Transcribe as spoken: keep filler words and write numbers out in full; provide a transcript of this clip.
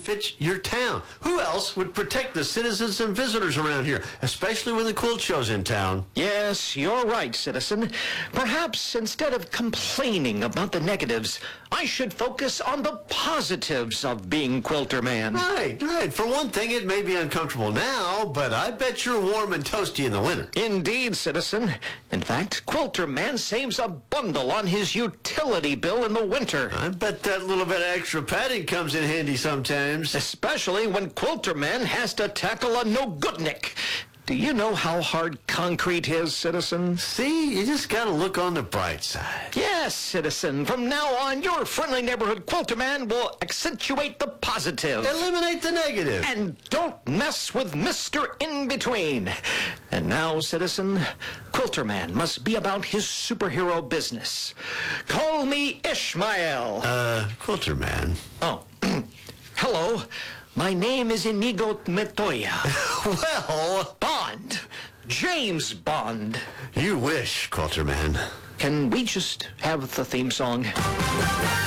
fits your town. Who else would protect the citizens and visitors around here, especially when the quilt show's in town? Yes, you're right, citizen. Perhaps instead of complaining about the negatives, I should focus on the positives of being Quilter Man. Right, right. For one thing, it may be uncomfortable now, but I bet you're warm and toasty in the winter. Indeed, citizen. In fact, Quilter Man saves a bundle on his utility bill in the winter. I bet that little bit of extra padding comes in handy sometimes. Especially when Quilter Man has to tackle a no-goodnik. Do you know how hard concrete is, citizen? See, you just gotta look on the bright side. Yes, citizen. From now on, your friendly neighborhood Quilter Man will accentuate the positive. Eliminate the negative. And don't mess with Mister In-Between. And now, citizen, Quilter Man must be about his superhero business. Call me Ishmael. Uh, Quilter Man. Oh, hello. My name is Inigo Metoya. Well, Bond. James Bond. you wish, Quilter Man. Can we just have the theme song?